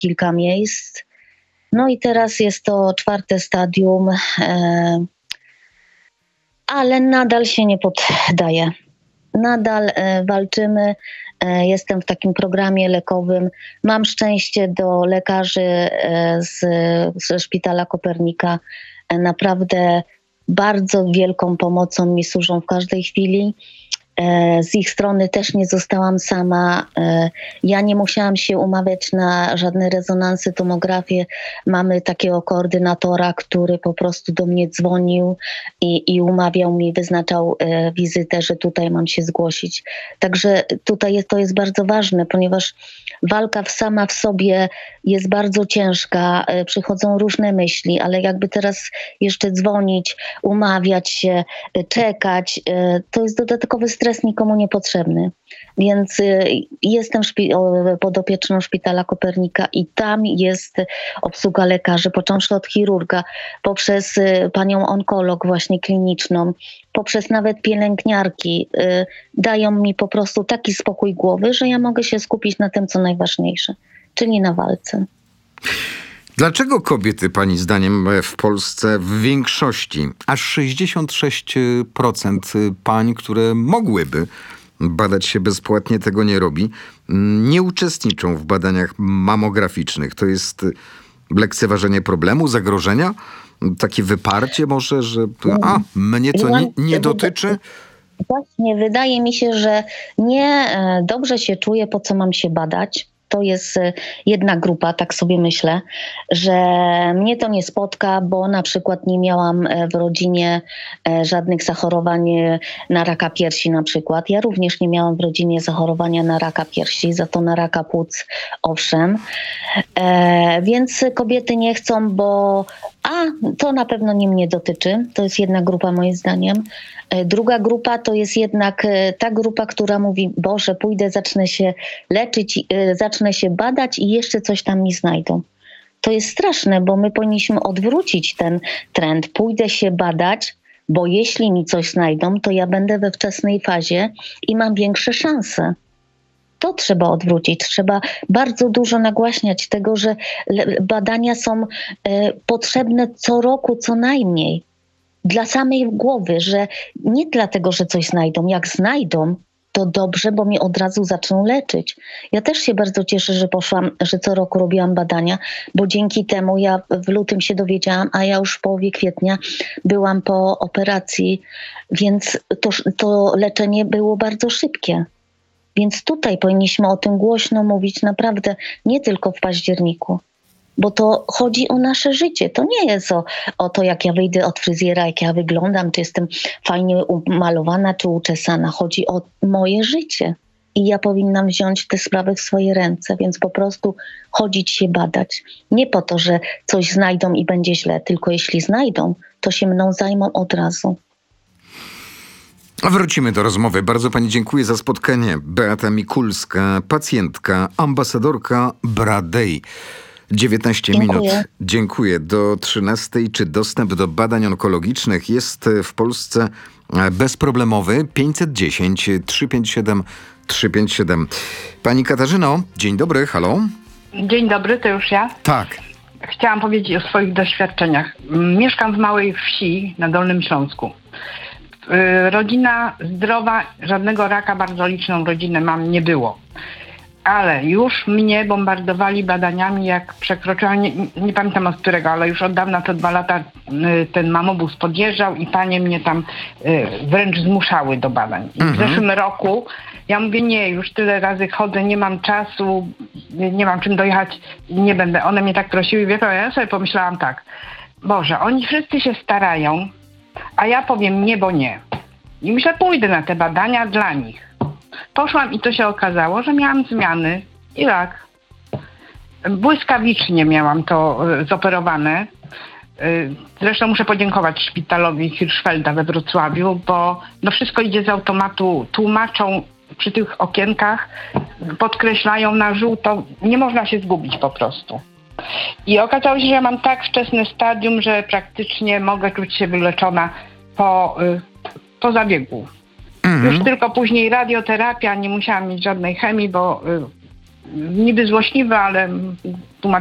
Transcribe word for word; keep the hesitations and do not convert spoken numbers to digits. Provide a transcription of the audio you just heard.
kilka miejsc. No i teraz jest to czwarte stadium, e, ale nadal się nie poddaję. Nadal e, walczymy. E, jestem w takim programie lekowym. Mam szczęście do lekarzy e, z, ze Szpitala Kopernika. E, naprawdę bardzo wielką pomocą mi służą w każdej chwili. Z ich strony też nie zostałam sama. Ja nie musiałam się umawiać na żadne rezonansy, tomografię. Mamy takiego koordynatora, który po prostu do mnie dzwonił i, i umawiał mi, wyznaczał wizytę, że tutaj mam się zgłosić. Także tutaj jest, to jest bardzo ważne, ponieważ walka sama w sobie jest bardzo ciężka. Przychodzą różne myśli, ale jakby teraz jeszcze dzwonić, umawiać się, czekać, to jest dodatkowy stres nikomu niepotrzebny. Więc y, jestem szpi- podopieczną Szpitala Kopernika i tam jest obsługa lekarzy, począwszy od chirurga, poprzez y, panią onkolog właśnie kliniczną, poprzez nawet pielęgniarki. Y, dają mi po prostu taki spokój głowy, że ja mogę się skupić na tym, co najważniejsze, czyli na walce. Dlaczego kobiety, pani zdaniem, w Polsce w większości, aż sześćdziesiąt sześć procent pań, które mogłyby badać się bezpłatnie, tego nie robi, nie uczestniczą w badaniach mammograficznych? To jest lekceważenie problemu, zagrożenia? Takie wyparcie może, że a, mnie to nie, nie dotyczy? Właśnie, wydaje mi się, że nie dobrze się czuję, po co mam się badać. To jest jedna grupa, tak sobie myślę, że mnie to nie spotka, bo na przykład nie miałam w rodzinie żadnych zachorowań na raka piersi na przykład. Ja również nie miałam w rodzinie zachorowania na raka piersi, za to na raka płuc owszem. E, więc kobiety nie chcą, bo a to na pewno nie mnie dotyczy. To jest jedna grupa moim zdaniem. Druga grupa to jest jednak ta grupa, która mówi: Boże, pójdę, zacznę się leczyć, zacznę się badać i jeszcze coś tam mi znajdą. To jest straszne, bo my powinniśmy odwrócić ten trend. Pójdę się badać, bo jeśli mi coś znajdą, to ja będę we wczesnej fazie i mam większe szanse. To trzeba odwrócić. Trzeba bardzo dużo nagłaśniać tego, że badania są potrzebne co roku co najmniej. Dla samej głowy, że nie dlatego, że coś znajdą. Jak znajdą, to dobrze, bo mnie od razu zaczną leczyć. Ja też się bardzo cieszę, że poszłam, że co roku robiłam badania, bo dzięki temu ja w lutym się dowiedziałam, a ja już w połowie kwietnia byłam po operacji, więc to, to leczenie było bardzo szybkie. Więc tutaj powinniśmy o tym głośno mówić naprawdę nie tylko w październiku. Bo to chodzi o nasze życie. To nie jest o, o to, jak ja wyjdę od fryzjera, jak ja wyglądam, czy jestem fajnie umalowana, czy uczesana. Chodzi o moje życie. I ja powinnam wziąć te sprawy w swoje ręce, więc po prostu chodzić się badać. Nie po to, że coś znajdą i będzie źle, tylko jeśli znajdą, to się mną zajmą od razu. Wrócimy do rozmowy. Bardzo pani dziękuję za spotkanie. Beata Mikulska, pacjentka, ambasadorka Bradei. dziewiętnaście Dziękuję. minut. Dziękuję. Do trzynastej. Czy dostęp do badań onkologicznych jest w Polsce bezproblemowy? pięćset dziesięć, trzysta pięćdziesiąt siedem, trzysta pięćdziesiąt siedem. Pani Katarzyno, dzień dobry, halo. Dzień dobry, to już ja. Tak. Chciałam powiedzieć o swoich doświadczeniach. Mieszkam w małej wsi na Dolnym Śląsku. Rodzina zdrowa, żadnego raka, bardzo liczną rodzinę mam, nie było. Ale już mnie bombardowali badaniami, jak przekroczyłam, nie, nie pamiętam od którego, ale już od dawna, to dwa lata ten mamobus podjeżdżał i panie mnie tam wręcz zmuszały do badań. I w zeszłym roku ja mówię: nie, już tyle razy chodzę, nie mam czasu, nie mam czym dojechać, nie będę. One mnie tak prosiły, wie pan, ja sobie pomyślałam tak: Boże, oni wszyscy się starają, a ja powiem nie, bo nie. I myślę, pójdę na te badania dla nich. Poszłam i to się okazało, że miałam zmiany i rak. Błyskawicznie miałam to y, zoperowane. Y, zresztą muszę podziękować szpitalowi Hirschfelda we Wrocławiu, bo no wszystko idzie z automatu. Tłumaczą przy tych okienkach, podkreślają na żółto. Nie można się zgubić po prostu. I okazało się, że ja mam tak wczesne stadium, że praktycznie mogę czuć się wyleczona po, y, po zabiegu. Mhm. Już tylko później radioterapia, nie musiałam mieć żadnej chemii, bo y, niby złośliwe, ale